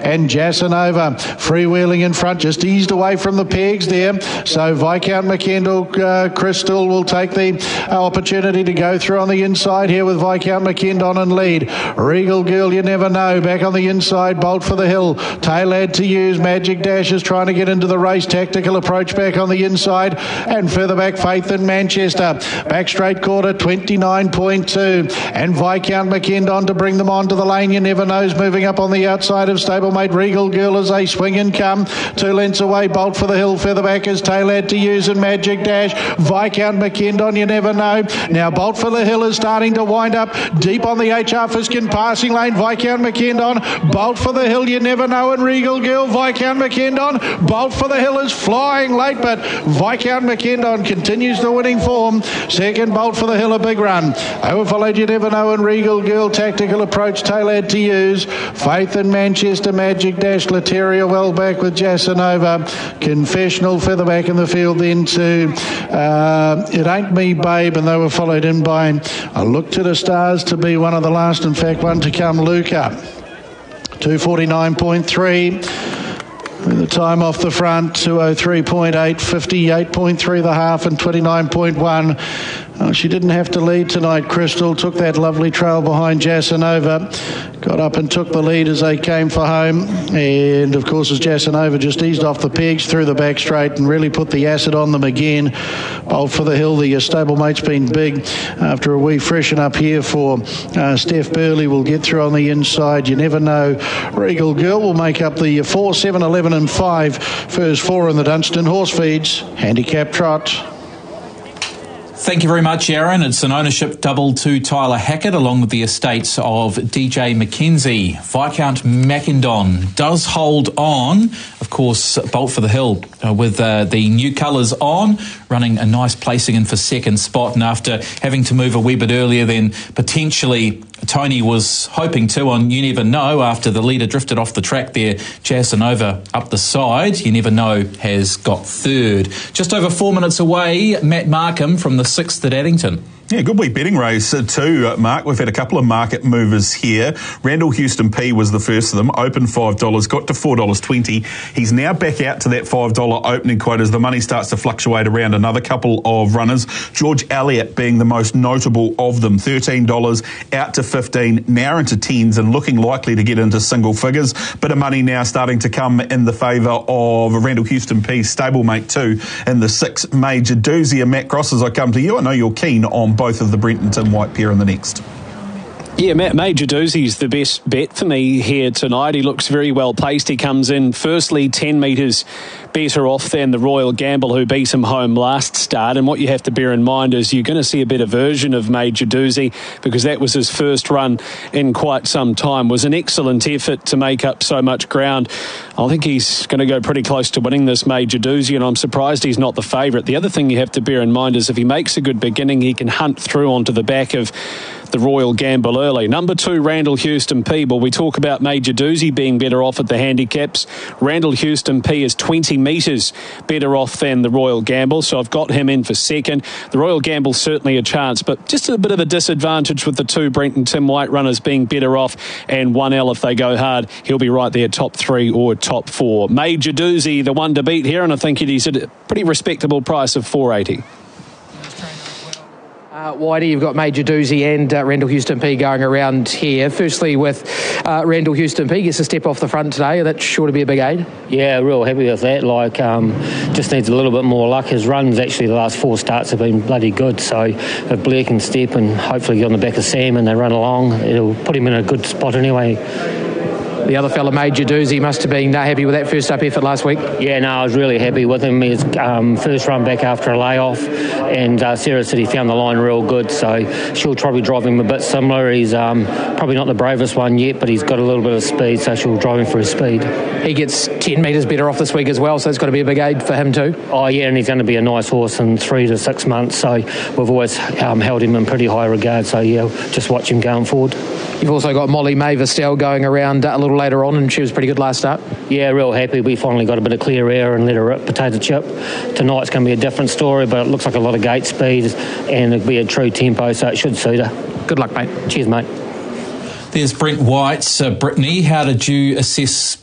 and Jasanova freewheeling in front, just eased away from the pegs there. So Viscount McKendall, Crystal will take the opportunity to go through on the inside here with Viscount McKendall in lead. Regal Girl, you never know, back on the inside. Bolt for the Hill, Tailad to use. Magic Dash is trying to get into the race. Tactical Approach back on the inside, and further back Faith in Manchester. Back straight quarter 29.2, and Viscount McKendall to bring them onto the lane. You never know's moving up on the outside of stablemate Regal Girl as they swing and come 2 lengths away. Bolt for the Hill, further back is Tailad to use and Magic Dash. Viscount McKendall, you never know. Now Bolt for the Hill is starting to wind up deep on the HR Fiskin passing lane. Viscount McKendall, Bolt for the Hill, you never know, and Regal Girl. Viscount McKendall, Bolt for the Hill is flying late, but Viscount McKendall continues the winning form. Second, Bolt for the Hill, a big run. Overfollowed, you never know, and Regal Girl. Tactical Approach, Tailad to use. Faith in Manchester, Magic Dash, Lateria well back with Jasanova. Confessional further back in the field then to It Ain't Me Babe, and they were followed in by I Look to the Stars to be one of the last, in fact one to come, Luca. 249.3. The time off the front, 203.8, 58.3 the half and 29.1. She didn't have to lead tonight, Crystal. Took that lovely trail behind Jasanova. Got up and took the lead as they came for home. And, of course, as Jasanova just eased off the pegs through the back straight and really put the acid on them again. Bolt for the Hill, the stablemate been big after a wee freshen up here for Steph Burley. Will get through on the inside. You never know. Regal Girl will make up the 4, 7, 11 and 5. First 4 in the Dunstan Horse Feeds Handicap Trot. Thank you very much, Aaron. It's an ownership double to Tyler Hackett along with the estates of DJ McKenzie. Viscount McKendall does hold on. Of course, Bolt for the Hill with the new colours on, running a nice placing in for second spot. And after having to move a wee bit earlier than potentially Tony was hoping to on You Never Know, after the leader drifted off the track there, Jasanova up the side, You Never Know has got third. Just over 4 minutes away, Matt Markham from the 6th at Addington. Yeah, good wee betting race too, Mark. We've had a couple of market movers here. Randall Houston P was the first of them, opened $5, got to $4.20. He's now back out to that $5 opening quote as the money starts to fluctuate around another couple of runners. George Elliott being the most notable of them, $13 out to 15, now into tens and looking likely to get into single figures. Bit of money now starting to come in the favour of Randall Houston P's stablemate too in the 6 Major Doozy. And Matt Cross, as I come to you, I know you're keen on both of the Brent and Tim White pair in the next. Yeah, Major Doozy's the best bet for me here tonight. He looks very well placed. He comes in firstly 10 metres better off than the Royal Gamble, who beat him home last start. And what you have to bear in mind is you're going to see a better version of Major Doozy, because that was his first run in quite some time. It was an excellent effort to make up so much ground. I think he's going to go pretty close to winning this Major Doozy, and I'm surprised he's not the favourite. The other thing you have to bear in mind is if he makes a good beginning, he can hunt through onto the back of the Royal Gamble early. Number 2, Randall Houston P. Well, we talk about Major Doozy being better off at the handicaps. Randall Houston P is 20 metres better off than the Royal Gamble, so I've got him in for second. The Royal Gamble certainly a chance, but just a bit of a disadvantage with the 2 Brent and Tim White runners being better off, and 1L if they go hard, he'll be right there, top 3 or top 4. Major Doozy, the one to beat here, and I think he's at a pretty respectable price of $4.80. Whitey, you've got Major Doozy and Randall Houston P going around here. Firstly, with Randall Houston P, gets a step off the front today. That's sure to be a big aid. Yeah, real happy with that. Just needs a little bit more luck. His runs, actually, the last 4 starts have been bloody good. So if Blair can step and hopefully get on the back of Sam and they run along, it'll put him in a good spot anyway. The other fella, Major Doozy, must have been happy with that first up effort last week. Yeah, no, I was really happy with him. His first run back after a layoff, and Sarah said he found the line real good, so she'll probably drive him a bit similar. He's probably not the bravest one yet, but he's got a little bit of speed, so she'll drive him for his speed. He gets 10 metres better off this week as well, so it's got to be a big aid for him too. Oh yeah, and he's going to be a nice horse in 3 to 6 months, so we've always held him in pretty high regard, so yeah, just watch him going forward. You've also got Molly Maverstell going around a little later on, and she was pretty good last start. Yeah, real happy. We finally got a bit of clear air and let her rip potato chip. Tonight's going to be a different story, but it looks like a lot of gate speed, and it'll be a true tempo, so it should suit her. Good luck, mate. Cheers, mate. There's Brent White. Brittany, how did you assess